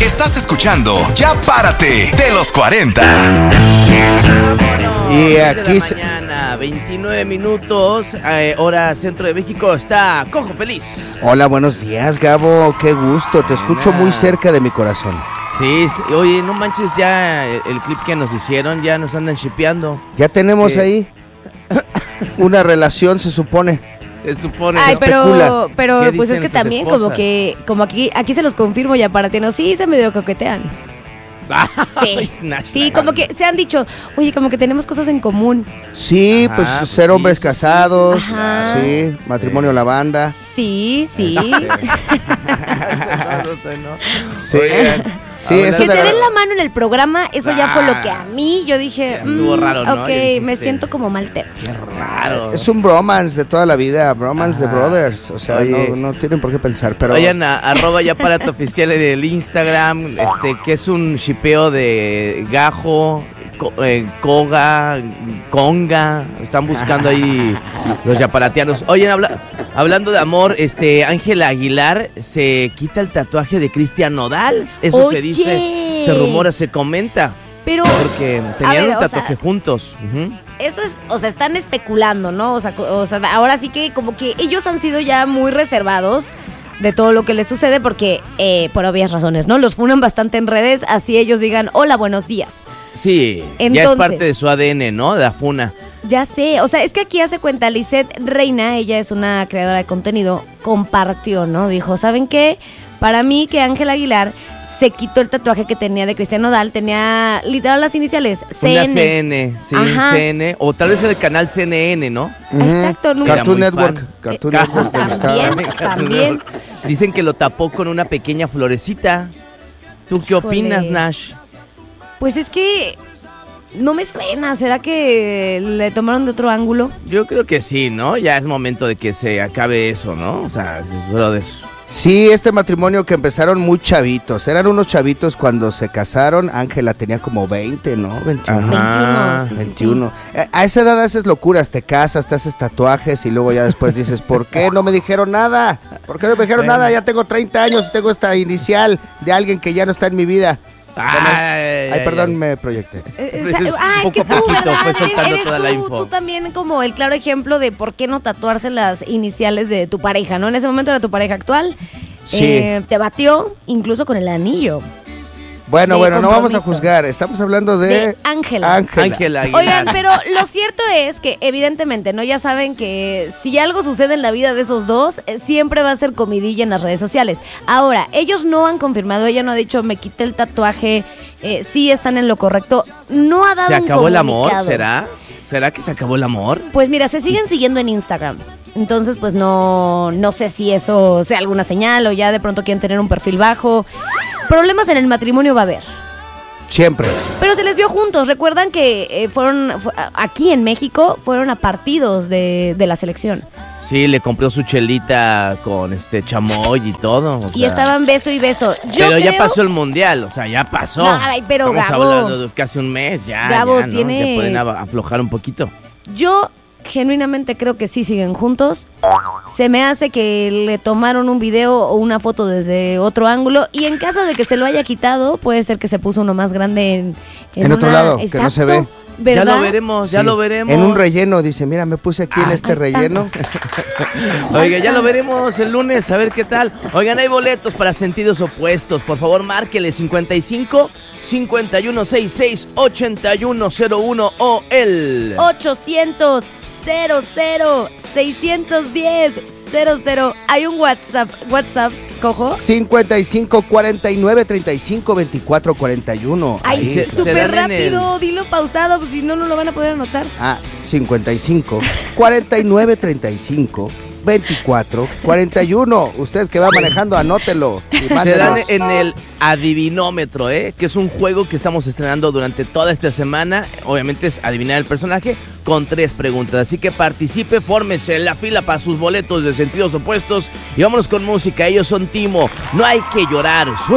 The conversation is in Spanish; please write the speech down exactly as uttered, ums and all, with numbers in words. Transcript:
Estás escuchando Ya Párate de los cuarenta. Y aquí se... mañana, veintinueve minutos, eh, hora centro de México, está Cojo Feliz. Hola, buenos días, Gabo, qué gusto, te escucho muy cerca de mi corazón. Sí, este, oye, no manches, ya el, el clip que nos hicieron, ya nos andan shipeando. Ya tenemos ¿Qué? ahí una relación, se supone. Se supone. Ay, se pero, pero ¿Qué pues es que dicen tus también esposas? como que, como aquí, aquí se los confirmo ya para ti, no, sí se medio coquetean. Sí, sí, como que se han dicho, oye, como que tenemos cosas en común. Sí, Ajá, pues, pues ser sí, hombres sí, casados, Ajá. sí, matrimonio Sí. lavanda. Sí, sí. Sí, Oigan, sí, ahora- eso Que de- se den la mano en el programa, eso ya fue lo que a mí, yo dije, Estuvo mm, raro, ¿no? ok, Ya dijiste. me siento como mal tercio. Claro. es un bromance de toda la vida, bromance Ajá. de brothers, o sea, Oye. no, no tienen por qué pensar, pero... Vayan a arroba Ya Párate Oficial en el Instagram, este, que es un shipeo de gajo, co- eh, coga, conga, están buscando ahí los yaparatianos. Oye, habla, hablando de amor, este, Ángela Aguilar se quita el tatuaje de Cristian Nodal, eso se Oye. dice, se rumora, se comenta, Pero porque tenían ver, un o tatuaje sea, juntos. Ujú. eso es, o sea, están especulando, ¿no? O sea, co- o sea, ahora sí que como que ellos han sido ya muy reservados de todo lo que les sucede porque, eh, por obvias razones, ¿no? Los funan bastante en redes, así ellos digan, hola, buenos días. Sí, ya es Entonces- parte de su A D N, ¿no? De la funa. Ya sé, o sea, es que aquí hace cuenta, Lisette Reina, ella es una creadora de contenido, compartió, ¿no? Dijo, ¿saben qué? Para mí que Ángela Aguilar se quitó el tatuaje que tenía de Cristian Nodal, tenía literal las iniciales, C N. Una C N, sí, Ajá. C N, o tal vez el canal C N N, ¿no? Ujú. Exacto, nunca. Era Cartoon muy Network, fan. Cartoon Eh, Network, también. está- también. Dicen que lo tapó con una pequeña florecita. ¿Tú qué Híjole. opinas, Nash? Pues es que no me suena, ¿será que le tomaron de otro ángulo? Yo creo que sí, ¿no? Ya es momento de que se acabe eso, ¿no? O sea, brother. Sí, este matrimonio que empezaron muy chavitos, eran unos chavitos cuando se casaron, Ángela tenía como veinte, ¿no? veintiuno. Ajá. veintiuno, sí, sí, sí. veintiuno. Eh, A esa edad haces locuras, te casas, te haces tatuajes y luego ya después dices, ¿por qué no me dijeron nada? ¿Por qué no me dijeron Bueno. nada? Ya tengo treinta años y tengo esta inicial de alguien que ya no está en mi vida. Bueno, Ay, ay, perdón, ay. me proyecté. Eh, eh, sa- ah, es Poco que a tú, poquito ¿verdad? fue Eres, soltando eres toda tú, la info. tú también como el claro ejemplo de por qué no tatuarse las iniciales de tu pareja, ¿no? En ese momento era tu pareja actual. Sí. Eh, te batió incluso con el anillo. Bueno, de bueno, no vamos a compromiso. juzgar, estamos hablando de... De Ángela. Ángela. Ángela Aguilar. Oigan, pero lo cierto es que evidentemente, ¿no? Ya saben que si algo sucede en la vida de esos dos, eh, siempre va a ser comidilla en las redes sociales. Ahora, ellos no han confirmado, ella no ha dicho, me quité el tatuaje, eh, sí están en lo correcto. No ha dado ¿Se un acabó el amor? comunicado. ¿Será? ¿Será que se acabó el amor? Pues mira, se siguen siguiendo en Instagram. Entonces, pues no, no sé si eso sea alguna señal o ya de pronto quieren tener un perfil bajo. Problemas en el matrimonio va a haber. Siempre. Pero se les vio juntos. Recuerdan que eh, fueron, fu- aquí en México, fueron a partidos de, de la selección. Sí, le compró su chelita con este chamoy y todo. o Y sea. estaban beso y beso. Yo Pero ya creo- pasó el mundial, o sea, ya pasó. No, ay, pero Estamos Gabo- hablando de casi un mes, ya. Gabo ya, ¿no? tiene- Ya pueden ab- aflojar un poquito. Yo genuinamente creo que sí siguen juntos. Se me hace que le tomaron un video o una foto desde otro ángulo. Y en caso de que se lo haya quitado, puede ser que se puso uno más grande en, En otro una- lado, que no se ve. ¿Verdad? Ya lo veremos, ya Sí. lo veremos. En un relleno, dice, mira, me puse aquí en Ah, este ahí está. relleno. Oiga, ya lo veremos el lunes, a ver qué tal. Oigan, hay boletos para sentidos opuestos. Por favor, márquele cincuenta y cinco, cincuenta y uno sesenta y seis, ochenta y uno cero uno o el... ochocientos cero cero seiscientos diez cero cero. Hay un WhatsApp, WhatsApp, cojo. cincuenta y cinco, cuarenta y nueve, treinta y cinco, veinticuatro, cuarenta y uno. Ay, Ahí se- está. se súper dan en el- rápido, dilo pausado, pues si no, no lo van a poder anotar. Ah, cincuenta y cinco, cuarenta y nueve, treinta y cinco, veinticuatro, cuarenta y uno. Usted que va manejando, anótelo. Y Se mándenos. dan en el adivinómetro, ¿eh? Que es un juego que estamos estrenando durante toda esta semana. Obviamente es adivinar el personaje con tres preguntas. Así que participe, fórmese en la fila para sus boletos de sentidos opuestos. Y vámonos con música. Ellos son Timo. No hay que llorar.